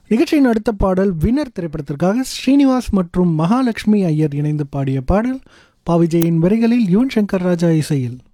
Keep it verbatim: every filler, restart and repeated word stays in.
நிகழ்ச்சியின் அடுத்த பாடல் வினர் திரைப்படத்திற்காக ஸ்ரீனிவாஸ் மற்றும் மகாலட்சுமி ஐயர் இணைந்து பாடிய பாடல். பாவிஜயின் வரிகளில் யுவன் சங்கர் ராஜா இசையில்.